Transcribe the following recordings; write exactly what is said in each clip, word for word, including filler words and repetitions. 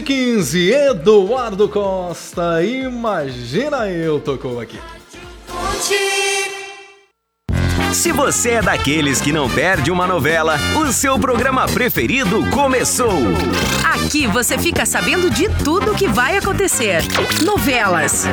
quinze, Eduardo Costa, Imagina Eu, tocou aqui. Se você é daqueles que não perde uma novela, o seu programa preferido começou. Aqui você fica sabendo de tudo que vai acontecer. Novelas.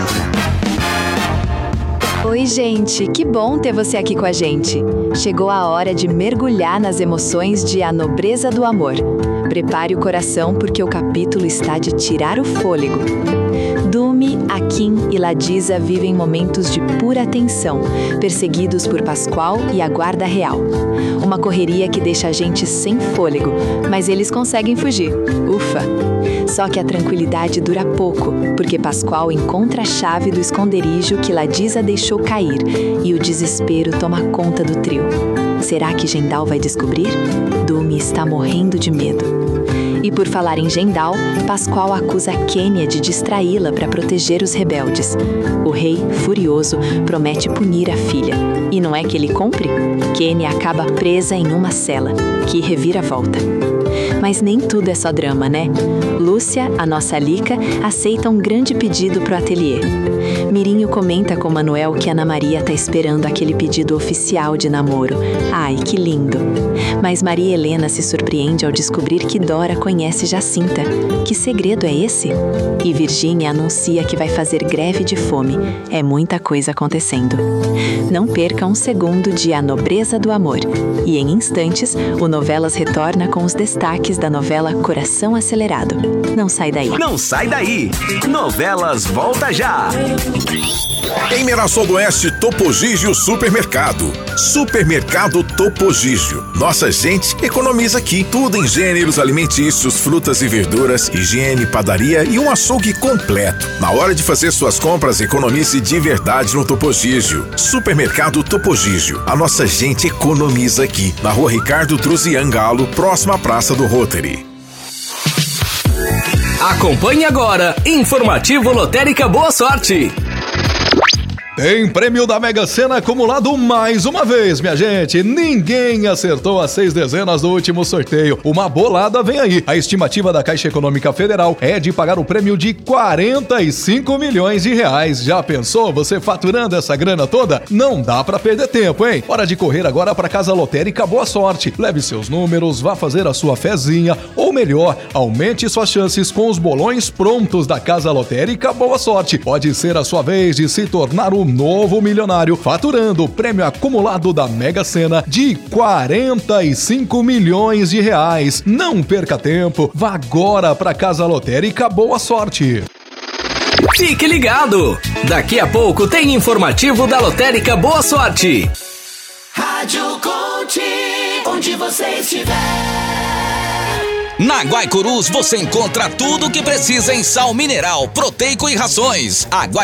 Oi, gente, que bom ter você aqui com a gente. Chegou a hora de mergulhar nas emoções de A Nobreza do Amor. Prepare o coração porque o capítulo está de tirar o fôlego. Dumi, Akin e Ladisa vivem momentos de pura tensão, perseguidos por Pascoal e a Guarda Real. Uma correria que deixa a gente sem fôlego, mas eles conseguem fugir. Ufa! Só que a tranquilidade dura pouco, porque Pascoal encontra a chave do esconderijo que Ladisa deixou cair e o desespero toma conta do trio. Será que Gendal vai descobrir? Dumi está morrendo de medo. E por falar em Gendal, Pascoal acusa Quenya de distraí-la para proteger os rebeldes. O rei, furioso, promete punir a filha. E não é que ele cumpre? Quenya acaba presa em uma cela. Que reviravolta. Mas nem tudo é só drama, né? Lúcia, a nossa Lica, aceita um grande pedido pro ateliê. Mirinho comenta com Manuel que Ana Maria tá esperando aquele pedido oficial de namoro. Ai, que lindo! Mas Maria Helena se surpreende ao descobrir que Dora conhece Jacinta. Que segredo é esse? E Virgínia anuncia que vai fazer greve de fome. É muita coisa acontecendo. Não perca um segundo de A Nobreza do Amor. E em instantes, o Novelas retorna com os destaques da novela Coração Acelerado. Não sai daí. Não sai daí. Novelas volta já. Em Mirassol do Oeste, Topogígio Supermercado. Supermercado Topogígio. Nossa gente economiza aqui. Tudo em gêneros alimentícios, frutas e verduras, higiene, padaria e um açougue completo. Na hora de fazer suas compras, economize de verdade no Topogígio. Supermercado Topogígio. A nossa gente economiza aqui. Na Rua Ricardo Druzian Galo, próxima à Praça do Rotary. Acompanhe agora, Informativo Lotérica Boa Sorte. Tem prêmio da Mega Sena acumulado mais uma vez, minha gente. Ninguém acertou as seis dezenas do último sorteio. Uma bolada vem aí. A estimativa da Caixa Econômica Federal é de pagar o prêmio de quarenta e cinco milhões de reais. Já pensou você faturando essa grana toda? Não dá pra perder tempo, hein? Hora de correr agora pra Casa Lotérica Boa Sorte. Leve seus números, vá fazer a sua fezinha, ou melhor, aumente suas chances com os bolões prontos da Casa Lotérica Boa Sorte. Pode ser a sua vez de se tornar o novo milionário, faturando o prêmio acumulado da Mega Sena de quarenta e cinco milhões de reais. Não perca tempo, vá agora para Casa Lotérica Boa Sorte. Fique ligado! Daqui a pouco tem informativo da Lotérica Boa Sorte. Rádio Conte, onde você estiver. Na Guaicurus você encontra tudo o que precisa em sal mineral, proteico e rações. A